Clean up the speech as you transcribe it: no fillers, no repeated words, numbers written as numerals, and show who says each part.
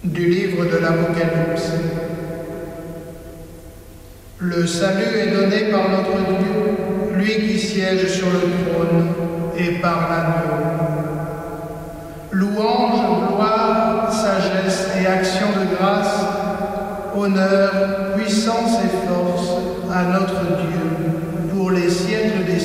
Speaker 1: Du livre de l'Apocalypse. Le salut est donné par notre Dieu, lui qui siège sur le trône, et par l'agneau. Louange, gloire, sagesse et action de grâce, honneur, puissance et force à notre Dieu